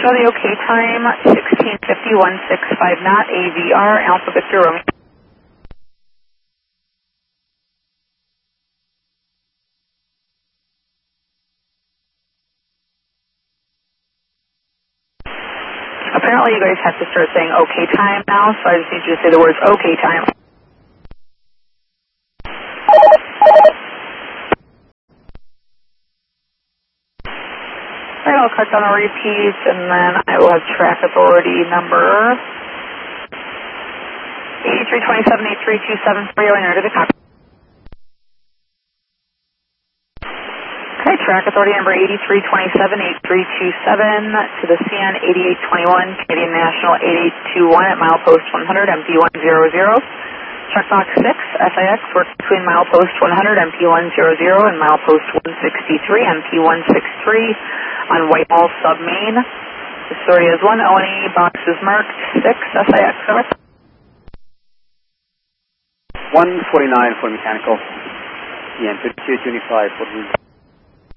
Show the OK time, 16:51.65 knot, AVR, Alpha Victor Romeo. Apparently you guys have to start saying OK time now, so I just need you to say the words OK time. Alright, I'll cut down a repeat, and then I will have track authority number 8327-83273 and enter the copy. Okay, track authority number 8327-8327 to the CN 8821, Canadian National 8821 at milepost 100, MP100. Check box 6, SIX works between milepost 100, MP100 and milepost 163, MP163 on Whitehall Submain. The story is 1 ONE, box is marked 6, SIX, over. 149 for mechanical, EN 5225 for